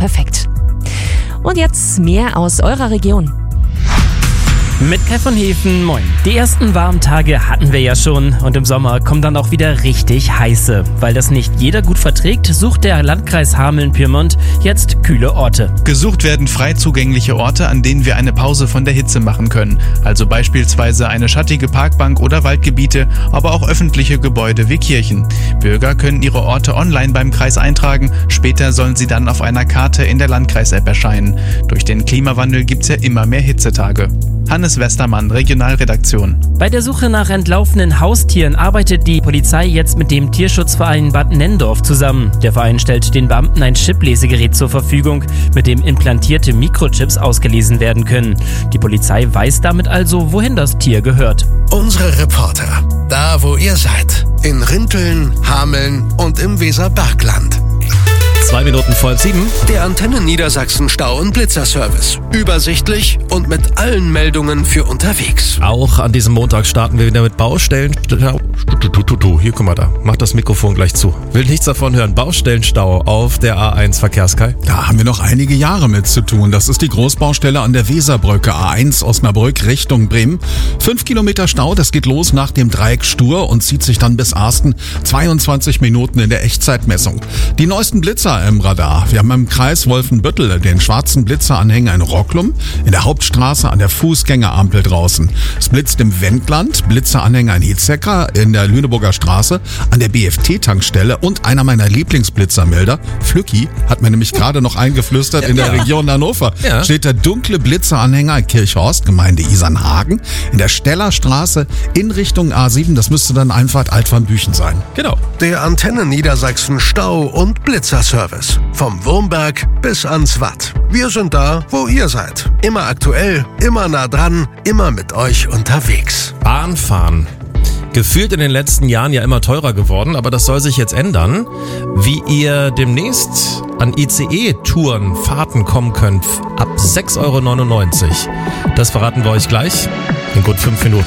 perfekt. Und jetzt mehr aus eurer Region. Mit Kai von Hefen, moin. Die ersten warmen Tage hatten wir ja schon und im Sommer kommen dann auch wieder richtig heiße. Weil das nicht jeder gut verträgt, sucht der Landkreis Hameln-Pyrmont jetzt kühle Orte. Gesucht werden frei zugängliche Orte, an denen wir eine Pause von der Hitze machen können. Also beispielsweise eine schattige Parkbank oder Waldgebiete, aber auch öffentliche Gebäude wie Kirchen. Bürger können ihre Orte online beim Kreis eintragen, später sollen sie dann auf einer Karte in der Landkreis-App erscheinen. Durch den Klimawandel gibt's ja immer mehr Hitzetage. Hannes Westermann, Regionalredaktion. Bei der Suche nach entlaufenen Haustieren arbeitet die Polizei jetzt mit dem Tierschutzverein Bad Nenndorf zusammen. Der Verein stellt den Beamten ein Chip-Lesegerät zur Verfügung, mit dem implantierte Mikrochips ausgelesen werden können. Die Polizei weiß damit also, wohin das Tier gehört. Unsere Reporter, da wo ihr seid, in Rinteln, Hameln und im Weserbergland. 2 Minuten vor 7. Der Antenne Niedersachsen Stau- und Blitzerservice. Übersichtlich und mit allen Meldungen für unterwegs. Auch an diesem Montag starten wir wieder mit Baustellen. Hier, guck mal da. Mach das Mikrofon gleich zu. Will nichts davon hören. Baustellenstau auf der A1 Verkehrskai. Da haben wir noch einige Jahre mit zu tun. Das ist die Großbaustelle an der Weserbrücke A1 Osnabrück Richtung Bremen. 5 Kilometer Stau, das geht los nach dem Dreieck Stur und zieht sich dann bis Arsten. 22 Minuten in der Echtzeitmessung. Die neuesten Blitzer im Radar. Wir haben im Kreis Wolfenbüttel den schwarzen Blitzeranhänger in Rocklum, in der Hauptstraße an der Fußgängerampel draußen. Es blitzt im Wendland, Blitzeranhänger in Hietzecker, in der Lüneburger Straße, an der BFT-Tankstelle und einer meiner Lieblingsblitzermelder, Flücki, hat mir nämlich gerade noch eingeflüstert, in der Region Hannover. Ja. Steht der dunkle Blitzeranhänger in Kirchhorst, Gemeinde Isernhagen, in der Stellerstraße in Richtung A7. Das müsste dann Einfahrt Alt-van-Büchen sein. Genau. Der Antenne Niedersachsen Stau- und Blitzerservice. Vom Wurmberg bis ans Watt. Wir sind da, wo ihr seid. Immer aktuell, immer nah dran, immer mit euch unterwegs. Bahnfahren. Gefühlt in den letzten Jahren ja immer teurer geworden, aber das soll sich jetzt ändern. Wie ihr demnächst an ICE-Touren, Fahrten kommen könnt, ab 6,99 €. Das verraten wir euch gleich in gut 5 Minuten.